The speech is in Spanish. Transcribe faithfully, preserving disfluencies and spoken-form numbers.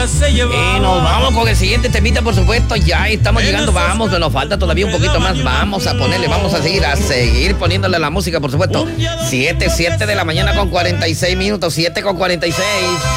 Y nos vamos con el siguiente temita, por supuesto. Ya estamos llegando, vamos, nos falta todavía un poquito más. Vamos a ponerle, vamos a seguir, a seguir poniéndole la música, por supuesto. siete, siete de la mañana con cuarenta y seis minutos, siete con cuarenta y seis.